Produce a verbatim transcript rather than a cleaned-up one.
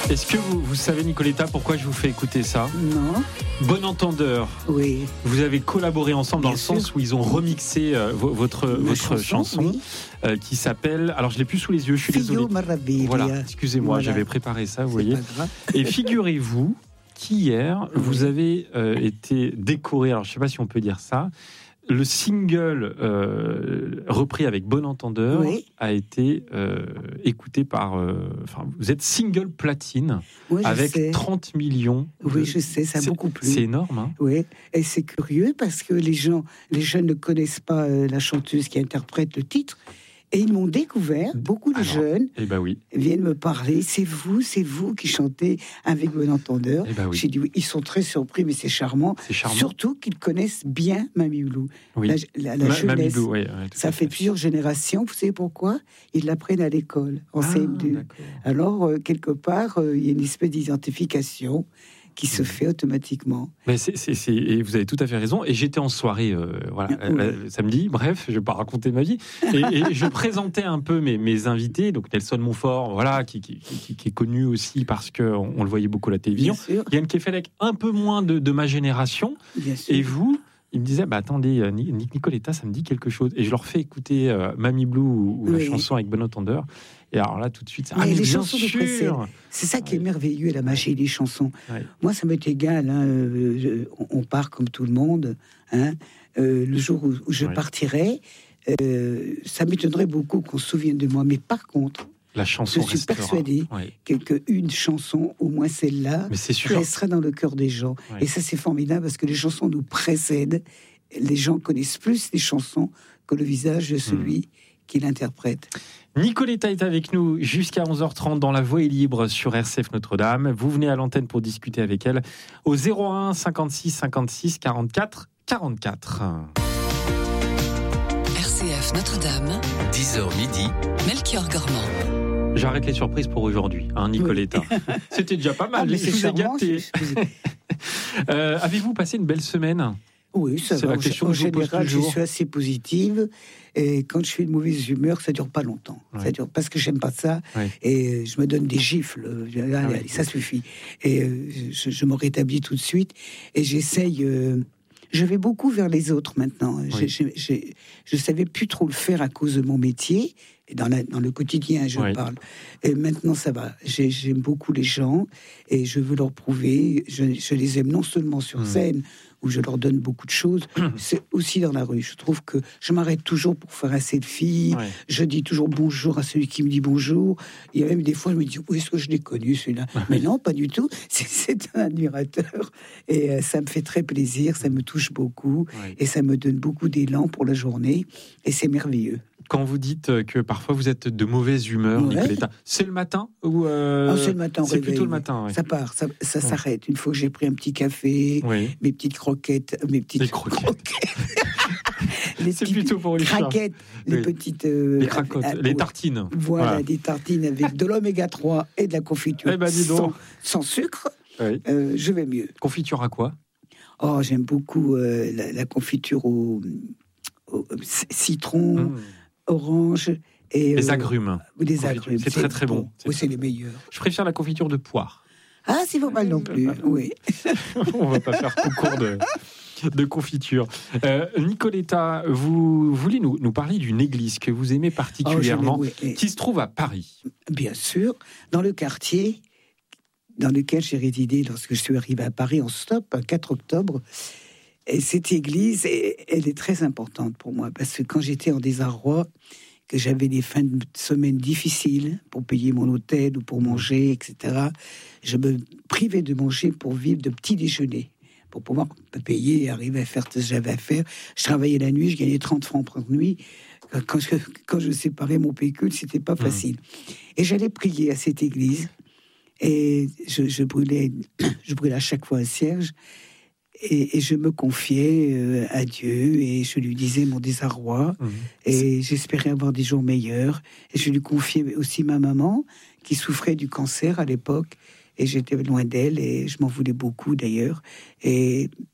Est-ce que vous, vous savez, Nicoletta, pourquoi je vous fais écouter ça ? Non. Bon entendeur. Oui. Vous avez collaboré ensemble Bien dans sûr. le sens où ils ont remixé euh, vo- votre, Ma votre chanson, chanson, oui. euh, qui s'appelle... Alors, je l'ai plus sous les yeux, je suis Fio désolé. Maraviglia. Voilà, excusez-moi, Voilà. j'avais préparé ça, vous C'est voyez. pas grave. Et figurez-vous qu'hier, vous avez euh, été décoré, alors je ne sais pas si on peut dire ça, le single euh, repris avec Bon Entendeur Oui. a été euh, écouté par... euh, Enfin, vous êtes single platine Oui, je avec sais. trente millions. de- Oui, je sais, ça a C'est- beaucoup plu. C'est énorme, hein. Oui, et c'est curieux parce que les gens, les jeunes ne connaissent pas euh, la chanteuse qui interprète le titre. Et ils m'ont découvert, beaucoup de Alors, jeunes Eh ben oui. viennent me parler. C'est vous, c'est vous qui chantez avec Bon Entendeur. Eh ben oui. J'ai dit oui, ils sont très surpris, mais c'est charmant. C'est charmant. Surtout qu'ils connaissent bien Mamie Lou. Oui. La, la, la Ma- jeunesse. Mamie Lou, ouais, ouais, tout Ça à fait plusieurs générations. Vous savez pourquoi ? Ils l'apprennent à l'école, en Ah, C M deux. d'accord. Alors, euh, quelque part, euh, il y a une espèce d'identification qui se fait automatiquement. Mais c'est, c'est, c'est- et vous avez tout à fait raison. Et j'étais en soirée, euh, voilà, Oui. euh, samedi. Bref, je vais pas raconter ma vie. Et, et je présentais un peu mes, mes invités. Donc Nelson Montfort, voilà, qui, qui, qui, qui est connu aussi parce que on, on le voyait beaucoup à la télévision. Bien sûr, Yann Kefelec, un peu moins de, de ma génération. bien sûr. Et vous, il me disait, bah attendez, euh, Ni- Nicoletta, ça me dit quelque chose. Et je leur fais écouter euh, Mamie Blue ou, ou la Oui. chanson avec Bon Entendeur. Et alors là, tout de suite, ça, Mais ah, mais les bien chansons de précèdent. sûr. C'est ça qui est merveilleux, la magie des chansons. Ouais. Moi, ça m'est égal. Hein, euh, je- on on part comme tout le monde. Hein. Euh, le jour où, où je Ouais. partirai, euh, ça m'étonnerait beaucoup qu'on se souvienne de moi. Mais par contre, La chanson je suis restera. persuadée Ouais. que, que une chanson, au moins celle-là, Mais c'est sûr. restera dans le cœur des gens. Ouais. Et ça, c'est formidable parce que les chansons nous précèdent. Les gens connaissent plus les chansons que le visage de celui Hmm. qui l'interprète. Nicoletta est avec nous jusqu'à onze heures trente dans La Voix est libre sur R C F Notre-Dame. Vous venez à l'antenne pour discuter avec elle au zéro un cinquante-six cinquante-six quarante-quatre quarante-quatre. R C F Notre-Dame, dix heures midi, Melchior Gormand. J'arrête les surprises pour aujourd'hui, hein, Nicoletta. C'était déjà pas mal, Ah, mais je c'est vous ai charmant, gâté. je- je- Euh, avez-vous passé une belle semaine ? Oui, ça C'est va. la question En que je vous pose général, je toujours. suis assez positive. Et quand je suis de mauvaise humeur, ça dure pas longtemps. Ouais. Ça dure parce que j'aime pas ça. Ouais. Et je me donne des gifles. Allez, Ah ouais. allez, ça suffit. Et euh, je, je me rétablis tout de suite. Et j'essaye. euh, je vais beaucoup vers les autres maintenant. J'ai- j'ai- j'ai- je savais plus trop le faire à cause de mon métier. Et dans, la- dans le quotidien, je Ouais. parle. Et maintenant, ça va. J'ai- J'aime beaucoup les gens et je veux leur prouver. Je, je les aime non seulement sur Mm. scène, où je leur donne beaucoup de choses, c'est aussi dans la rue. Je trouve que je m'arrête toujours pour faire un selfie. Ouais. Je dis toujours bonjour à celui qui me dit bonjour. Il y a même des fois, je me dis, où est-ce que je l'ai connu, celui-là ? Mais non, pas du tout. C'est- C'est un admirateur. Et euh, ça me fait très plaisir, ça me touche beaucoup. Ouais. Et ça me donne beaucoup d'élan pour la journée. Et c'est merveilleux. Quand vous dites que parfois vous êtes de mauvaise humeur, Ouais. Nicoletta, c'est le matin ou euh, Ah, c'est le matin au C'est réveil, plutôt le oui. matin. Ouais. Ça part, ça, ça Ouais. s'arrête. Une fois que j'ai pris un petit café, Oui. mes petites croquettes, mes petites Les croquettes. les C'est petites plutôt pour les chats. craquettes, les Oui. petites euh, Les cracottes, ah, les oui. tartines. Voilà, des tartines avec de l'oméga trois et de la confiture Eh ben, dis donc. sans, sans sucre. Oui. Euh, je vais mieux. Confiture à quoi ? Oh, j'aime beaucoup euh, la, la confiture au, au c- citron, Mmh. orange et Les euh, agrumes. des Confiture. agrumes. C'est très très bon. C'est Oui, c'est les meilleurs. Je préfère la confiture de poire. Ah, c'est pas mal non plus. Oui. On va pas faire concours de, de confiture. Euh, Nicoletta, vous voulez nous, nous parler d'une église que vous aimez particulièrement, Oh, j'aime, oui. Et qui se trouve à Paris. bien sûr, dans le quartier dans lequel j'ai résidé lorsque je suis arrivé à Paris en stop, le quatre octobre. Et cette église, elle est très importante pour moi, parce que quand j'étais en désarroi, que j'avais des fins de semaine difficiles pour payer mon hôtel ou pour manger, et cetera, je me privais de manger pour vivre de petits déjeuners, pour pouvoir payer et arriver à faire ce que j'avais à faire. Je travaillais la nuit, je gagnais trente francs par nuit. Quand je, quand je séparais mon pécule, c'était pas facile. Et j'allais prier à cette église, et je, je brûlais, je brûlais à chaque fois un cierge. Et, et je me confiais euh, à Dieu et je lui disais mon désarroi Mmh. et j'espérais avoir des jours meilleurs. Et je lui confiais aussi ma maman qui souffrait du cancer à l'époque et j'étais loin d'elle et je m'en voulais beaucoup d'ailleurs. Et